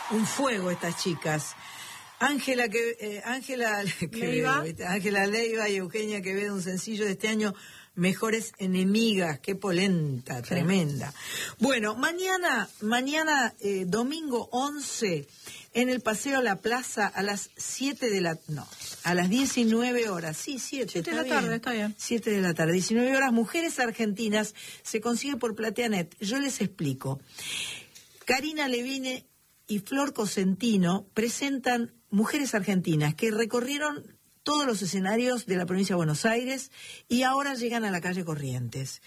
un fuego estas chicas. Ángela Leiva y Eugenia Quevedo, un sencillo de este año, Mejores Enemigas. Qué polenta, sí. Tremenda. Bueno, mañana domingo 11, en el Paseo La Plaza, a las 19 horas. Sí, 7 de la tarde, está bien. 7 de la tarde, 19 horas, Mujeres Argentinas, se consigue por Plateanet. Yo les explico. Karina Levine y Flor Cosentino presentan Mujeres Argentinas, que recorrieron todos los escenarios de la provincia de Buenos Aires y ahora llegan a la calle Corrientes.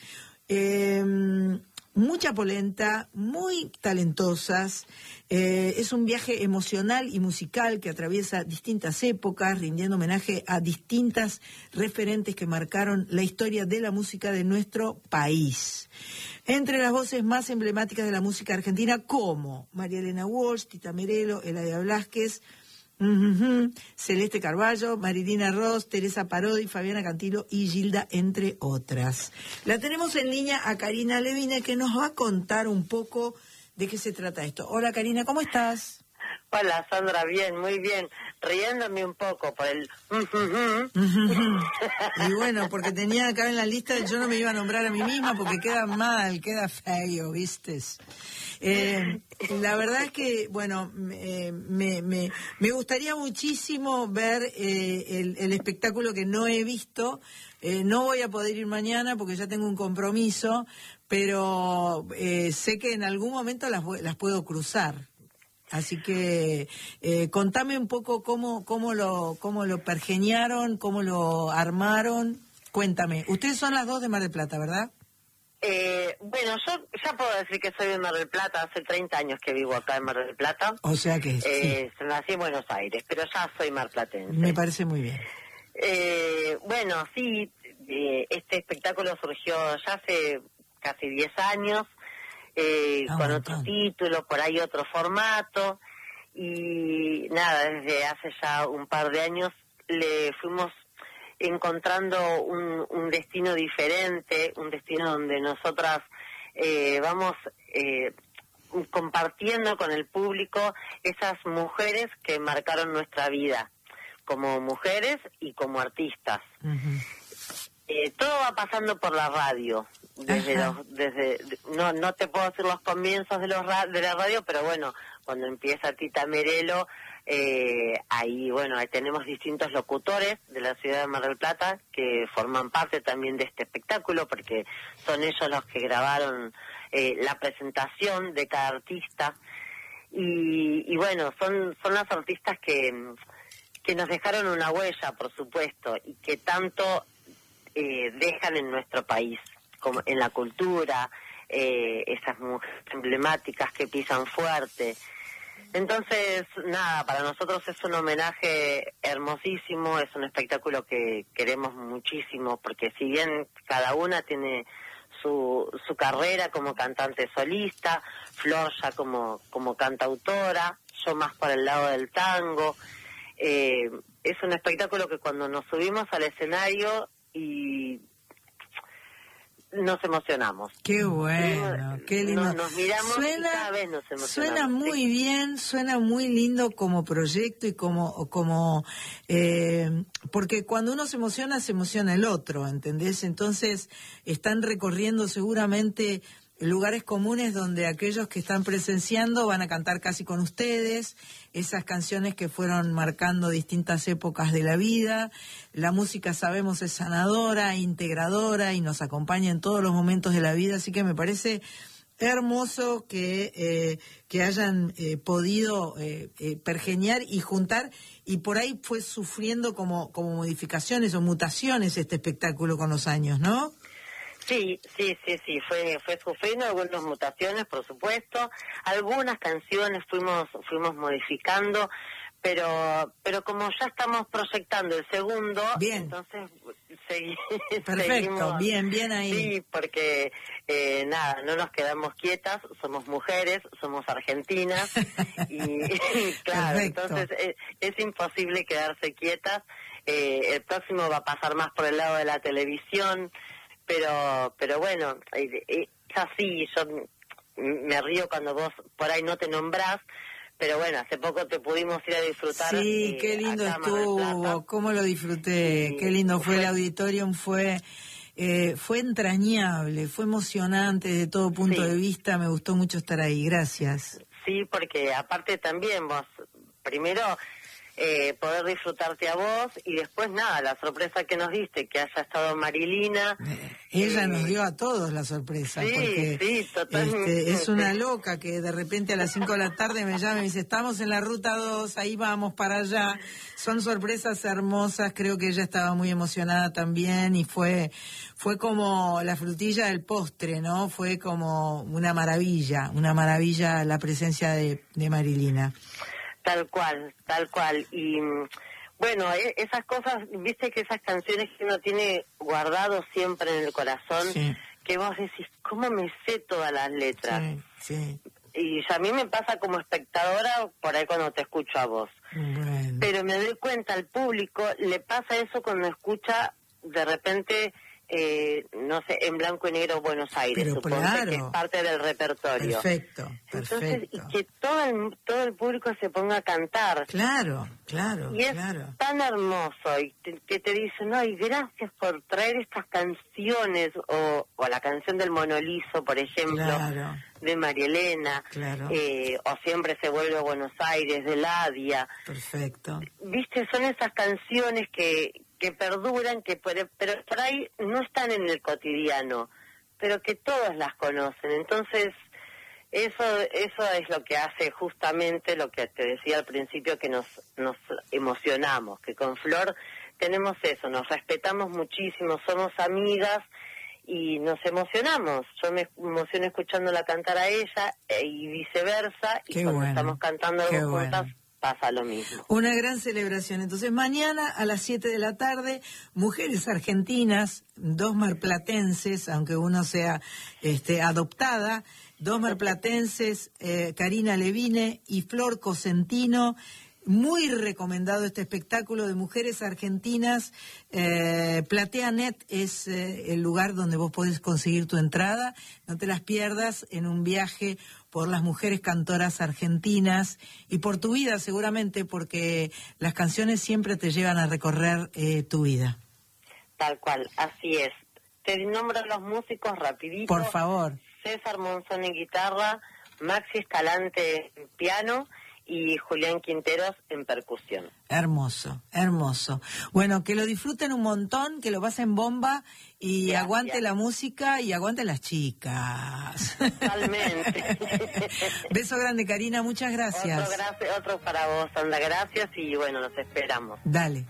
Mucha polenta, muy talentosas. Es un viaje emocional y musical que atraviesa distintas épocas, rindiendo homenaje a distintas referentes que marcaron la historia de la música de nuestro país. Entre las voces más emblemáticas de la música argentina, como María Elena Walsh, Tita Merelo, Eladia Blasquez, Celeste Carballo, Marilina Ross, Teresa Parodi, Fabiana Cantilo y Gilda, entre otras. La tenemos en línea a Karina Levine, que nos va a contar un poco de qué se trata esto. Hola Karina, ¿cómo estás? Hola Sandra, bien, muy bien, riéndome un poco por el... Y bueno, porque tenía acá en la lista, yo no me iba a nombrar a mí misma porque queda mal, queda feo, ¿vistes? La verdad es que, bueno, me gustaría muchísimo ver el espectáculo que no he visto. No voy a poder ir mañana porque ya tengo un compromiso, pero sé que en algún momento las puedo cruzar. Así que contame un poco cómo lo pergeniaron, cómo lo armaron. Cuéntame. Ustedes son las dos de Mar del Plata, ¿verdad? Bueno, yo ya puedo decir que soy de Mar del Plata. Hace 30 años que vivo acá en Mar del Plata. O sea que sí. Nací en Buenos Aires, pero ya soy marplatense. Me parece muy bien. Bueno, sí, este espectáculo surgió ya hace casi 10 años. Con otro título, por ahí otro formato, y nada, desde hace ya un par de años le fuimos encontrando un destino diferente, un destino donde nosotras vamos compartiendo con el público esas mujeres que marcaron nuestra vida, como mujeres y como artistas. Todo va pasando por la radio. No te puedo decir los comienzos de la radio, pero bueno, cuando empieza Tita Merelo, ahí tenemos distintos locutores de la ciudad de Mar del Plata que forman parte también de este espectáculo, porque son ellos los que grabaron la presentación de cada artista, y bueno, son las artistas que nos dejaron una huella, por supuesto, y que tanto dejan en nuestro país, como en la cultura, esas mujeres emblemáticas que pisan fuerte. Entonces, nada, para nosotros es un homenaje hermosísimo, es un espectáculo que queremos muchísimo, porque si bien cada una tiene su carrera como cantante solista, Flor ya como cantautora, yo más por el lado del tango, es un espectáculo que cuando nos subimos al escenario y nos emocionamos. Qué bueno, qué lindo. Nos miramos y cada vez nos emocionamos. Suena muy bien, suena muy lindo como proyecto y como porque cuando uno se emociona el otro, ¿entendés? Entonces están recorriendo seguramente lugares comunes donde aquellos que están presenciando van a cantar casi con ustedes esas canciones que fueron marcando distintas épocas de la vida. La música, sabemos, es sanadora, integradora y nos acompaña en todos los momentos de la vida, así que me parece hermoso que hayan podido pergeñar y juntar, y por ahí fue sufriendo como modificaciones o mutaciones este espectáculo con los años, ¿no? Sí, fue sufriendo algunas mutaciones, por supuesto. Algunas canciones fuimos modificando, pero como ya estamos proyectando el segundo, bien. Entonces perfecto, seguimos, bien ahí. Sí, porque nada, no nos quedamos quietas, somos mujeres, somos argentinas y claro, perfecto. Entonces es imposible quedarse quietas. El próximo va a pasar más por el lado de la televisión. Pero bueno, es así, yo me río cuando vos por ahí no te nombrás, pero bueno, hace poco te pudimos ir a disfrutar. Sí, qué lindo estuvo, cómo lo disfruté, sí, qué lindo fue el auditorium, fue entrañable, fue emocionante de todo punto de vista, me gustó mucho estar ahí, gracias. Sí, porque aparte también vos, primero poder disfrutarte a vos y después nada, la sorpresa que nos diste, que haya estado Marilina. Ella nos dio a todos la sorpresa, sí, porque sí, totalmente. Es una loca que de repente a las 5 de la tarde me llama y me dice, estamos en la ruta 2, ahí vamos para allá. Son sorpresas hermosas, creo que ella estaba muy emocionada también y fue como la frutilla del postre, ¿no? Fue como una maravilla la presencia de Marilina. Tal cual. Y bueno, esas cosas, viste que esas canciones que uno tiene guardado siempre en el corazón, sí, que vos decís, ¿cómo me sé todas las letras? Sí. Y a mí me pasa como espectadora por ahí cuando te escucho a vos. Bueno. Pero me doy cuenta, al público le pasa eso cuando escucha de repente... no sé, en blanco y negro Buenos Aires, pero supongo claro, que es parte del repertorio. Perfecto. Entonces, y que todo el público se ponga a cantar. Claro. Y es tan hermoso, y que te dicen, ay, gracias por traer estas canciones, o la canción del Monolizo, por ejemplo, claro, de María Elena, claro, o Siempre se vuelve a Buenos Aires, de Ladia. Perfecto. Viste, son esas canciones que perduran, pero por ahí no están en el cotidiano, pero que todos las conocen. Entonces, eso es lo que hace justamente lo que te decía al principio, que nos emocionamos, que con Flor tenemos eso, nos respetamos muchísimo, somos amigas y nos emocionamos. Yo me emociono escuchándola cantar a ella y viceversa, y cuando estamos cantando juntas, pasa lo mismo. Una gran celebración. Entonces, mañana a las 7 de la tarde, mujeres argentinas, 2 marplatenses, aunque uno sea adoptada, 2 marplatenses, Karina Levine y Flor Cosentino. Muy recomendado este espectáculo de mujeres argentinas. PlateaNet es el lugar donde vos podés conseguir tu entrada. No te las pierdas en un viaje por las mujeres cantoras argentinas y por tu vida seguramente, porque las canciones siempre te llevan a recorrer tu vida. Tal cual, así es. Te nombro los músicos rapidito. Por favor. César Monzón en guitarra, Maxi Escalante en piano y Julián Quinteros en percusión. Hermoso. Bueno, que lo disfruten un montón, que lo pasen bomba y gracias. Aguante la música y aguante las chicas. Totalmente. Beso grande, Karina, muchas gracias. Otro para vos, Sandra, gracias y bueno, los esperamos. Dale.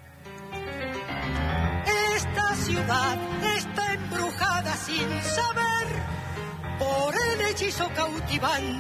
Esta ciudad está embrujada sin saber por el hechizo cautivante